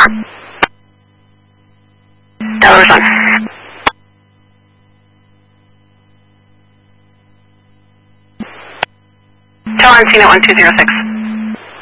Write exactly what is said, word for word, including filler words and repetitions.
Tower one. Tower on C net one two zero six.